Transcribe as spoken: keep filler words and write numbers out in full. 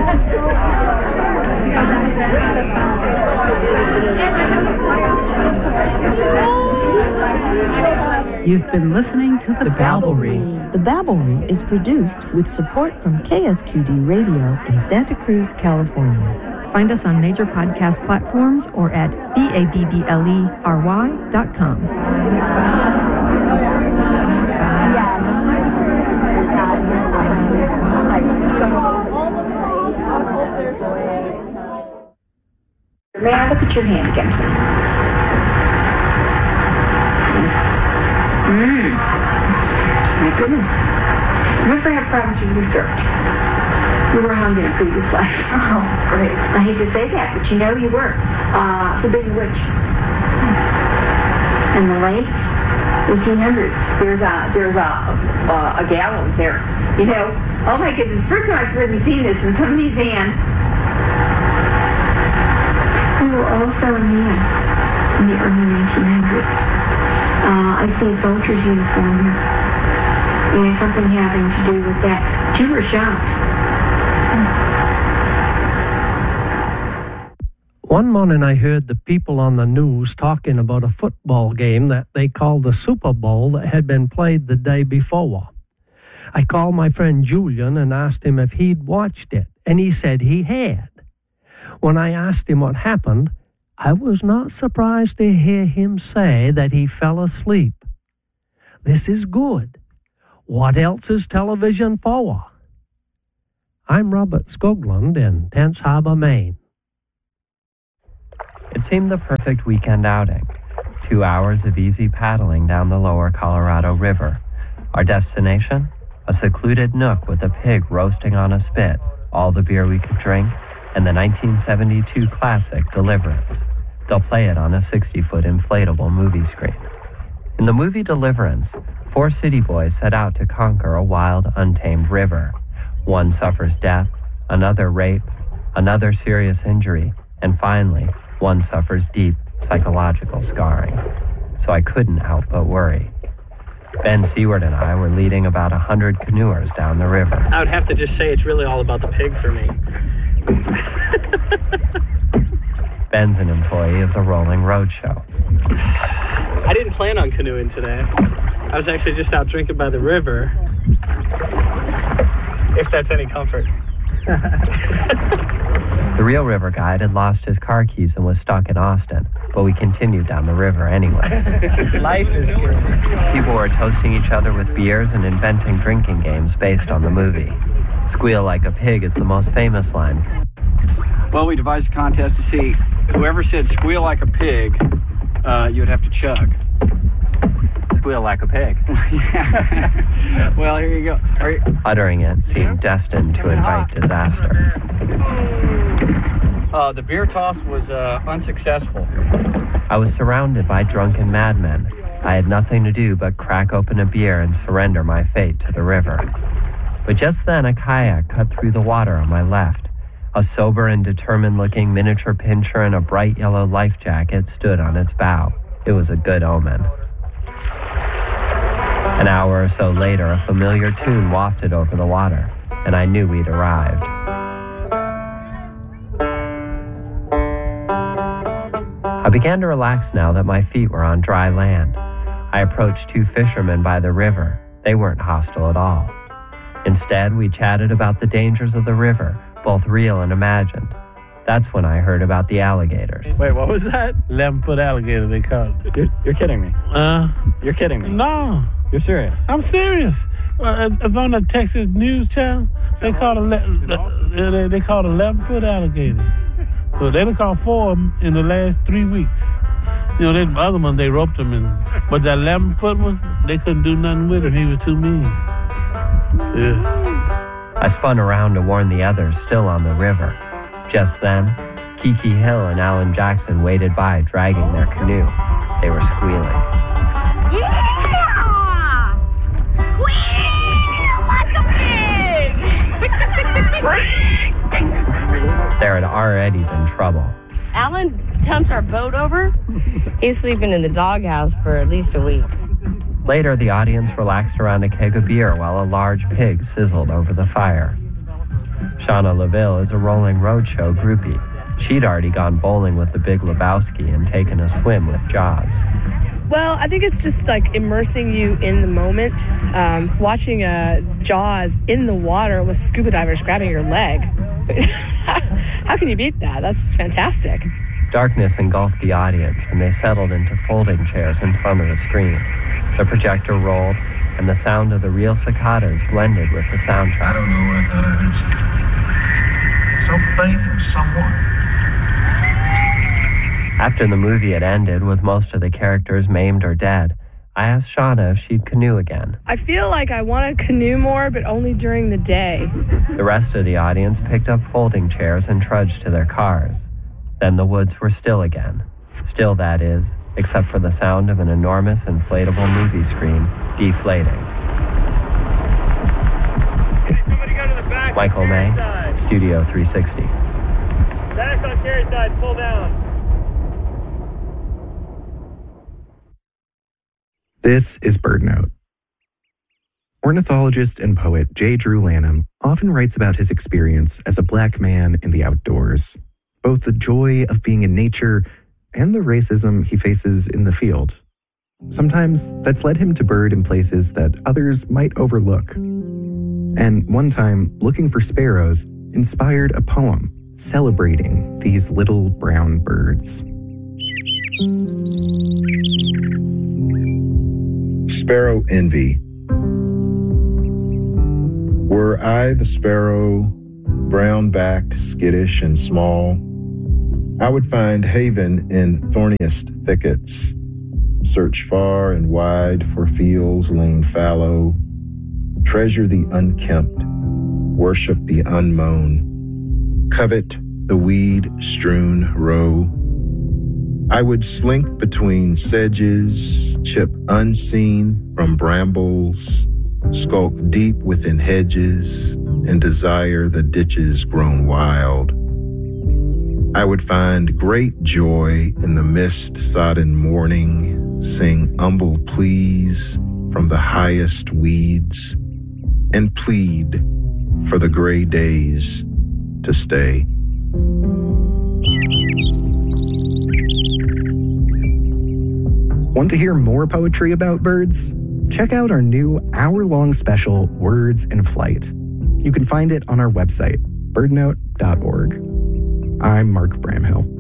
You've been listening to The, the Babblery. The Babblery is produced with support from K S Q D Radio in Santa Cruz, California. Find us on major podcast platforms or at B A B B L E R Y dot com. May I look at your hand again, please? Yes. Mmm. My goodness. You ever have problems with your throat? You were hung in a previous life. Oh, great. I hate to say that, but you know you were. Uh, forbidden witch. In the late eighteen hundreds, there's a, there's a, a, a gallows there. You know, oh my goodness, first time I've really seen this in somebody's hand. We were also a man in the early nineteen hundreds. Uh, I see a soldier's uniform here. And something having to do with that. But you were shocked. One morning I heard the people on the news talking about a football game that they called the Super Bowl that had been played the day before. I called my friend Julian and asked him if he'd watched it, and he said he had. When I asked him what happened, I was not surprised to hear him say that he fell asleep. This is good. What else is television for? I'm Robert Skoglund in Tense Harbor, Maine. It seemed the perfect weekend outing. Two hours of easy paddling down the lower Colorado River. Our destination? A secluded nook with a pig roasting on a spit, all the beer we could drink, and the nineteen seventy-two classic Deliverance. They'll play it on a sixty-foot inflatable movie screen. In the movie Deliverance, four city boys set out to conquer a wild, untamed river. One suffers death, another rape, another serious injury, and finally, one suffers deep psychological scarring. So I couldn't help but worry. Ben Seward and I were leading about a hundred canoers down the river. I would have to just say it's really all about the pig for me. Ben's an employee of the Rolling Road Show. I didn't plan on canoeing today. I was actually just out drinking by the river. If that's any comfort. The real river guide had lost his car keys and was stuck in Austin, but we continued down the river anyways. Life is good. People were toasting each other with beers and inventing drinking games based on the movie. Squeal like a pig is the most famous line. Well, we devised a contest to see whoever said squeal like a pig, uh, you would have to chug. Squeal like a pig. Well, here you go. Are you... Uttering it seemed destined to invite disaster. Uh, the beer toss was uh, unsuccessful. I was surrounded by drunken madmen. I had nothing to do but crack open a beer and surrender my fate to the river. But just then, a kayak cut through the water on my left. A sober and determined-looking miniature pincher in a bright yellow life jacket stood on its bow. It was a good omen. An hour or so later, a familiar tune wafted over the water, and I knew we'd arrived. I began to relax now that my feet were on dry land. I approached two fishermen by the river. They weren't hostile at all. Instead, we chatted about the dangers of the river, both real and imagined. That's when I heard about the alligators. Wait, what was that? eleven-foot alligator, they call it. You're, you're kidding me. Uh, You're kidding me. no, You're serious. I'm serious. Uh, it's on the Texas News Channel. They caught a le- they, they caught an eleven-foot alligator. So they done caught four of them in the last three weeks. You know, the other one, they roped them in. But that eleven-foot one, they couldn't do nothing with him. He was too mean. Yeah. I spun around to warn the others still on the river. Just then, Kiki Hill and Alan Jackson waded by, dragging their canoe. They were squealing. Yeah! Squeal like a pig! There had already been trouble. Alan tempts our boat over. He's sleeping in the doghouse for at least a week. Later, the audience relaxed around a keg of beer while a large pig sizzled over the fire. Shauna LaVille is a Rolling Roadshow groupie. She'd already gone bowling with the Big Lebowski and taken a swim with Jaws. Well, I think it's just like immersing you in the moment. Um, watching uh, Jaws in the water with scuba divers grabbing your leg. How can you beat that? That's fantastic. Darkness engulfed the audience, and they settled into folding chairs in front of the screen. The projector rolled, and the sound of the real cicadas blended with the soundtrack. I don't know, I thought I heard something. Something or someone. After the movie had ended, with most of the characters maimed or dead, I asked Shauna if she'd canoe again. I feel like I want to canoe more, but only during the day. The rest of the audience picked up folding chairs and trudged to their cars. Then the woods were still again. Still, that is, except for the sound of an enormous inflatable movie screen deflating. Michael May, Studio three sixty. Back on carry side, pull down. This is BirdNote. Ornithologist and poet J. Drew Lanham often writes about his experience as a black man in the outdoors, both the joy of being in nature and the racism he faces in the field. Sometimes that's led him to bird in places that others might overlook. And one time, looking for sparrows inspired a poem celebrating these little brown birds. Sparrow Envy. Were I the sparrow, brown-backed, skittish, and small, I would find haven in thorniest thickets, search far and wide for fields lean fallow, treasure the unkempt, worship the unmown, covet the weed-strewn row. I would slink between sedges, chip unseen from brambles, skulk deep within hedges, and desire the ditches grown wild. I would find great joy in the mist-sodden morning, sing humble pleas from the highest weeds, and plead for the gray days to stay. Want to hear more poetry about birds? Check out our new hour-long special, Words in Flight. You can find it on our website, bird note dot org. I'm Mark Bramhill.